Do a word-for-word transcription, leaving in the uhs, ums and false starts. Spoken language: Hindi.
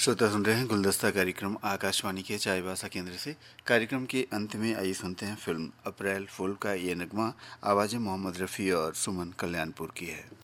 श्रोता सुन रहे हैं गुलदस्ता कार्यक्रम आकाशवाणी के चाईबासा केंद्र से। कार्यक्रम के अंत में आइए सुनते हैं फिल्म अप्रैल फूल का ये नगमा। आवाज़ें मोहम्मद रफ़ी और सुमन कल्याणपुर की है।